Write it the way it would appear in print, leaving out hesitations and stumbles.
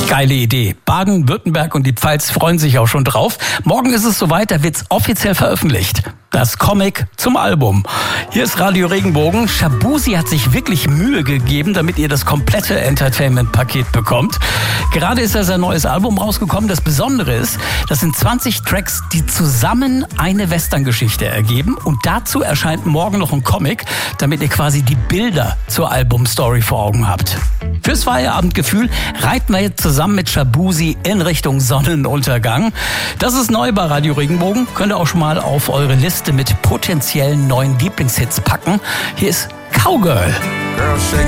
Geile Idee. Baden-Württemberg und die Pfalz freuen sich auch schon drauf. Morgen ist es soweit, da wird's offiziell veröffentlicht. Das Comic zum Album. Hier ist Radio Regenbogen. Shaboozey hat sich wirklich Mühe gegeben, damit ihr das komplette Entertainment-Paket bekommt. Gerade ist sein neues Album rausgekommen. Das Besondere ist, das sind 20 Tracks, die zusammen eine Western-Geschichte ergeben. Und dazu erscheint morgen noch ein Comic, damit ihr quasi die Bilder zur Albumstory vor Augen habt. Fürs Feierabendgefühl reiten wir jetzt zusammen mit Shaboozey in Richtung Sonnenuntergang. Das ist neu bei Radio Regenbogen. Könnt ihr auch schon mal auf eure Liste mit potenziellen neuen Lieblingshits packen. Hier ist Cowgirl. Girl, shake